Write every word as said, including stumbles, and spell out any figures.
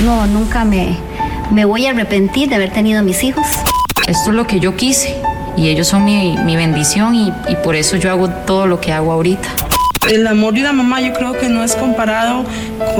No, nunca me, me voy a arrepentir de haber tenido mis hijos. Esto es lo que yo quise y ellos son mi, mi bendición y, y por eso yo hago todo lo que hago ahorita. El amor de una mamá yo creo que no es comparado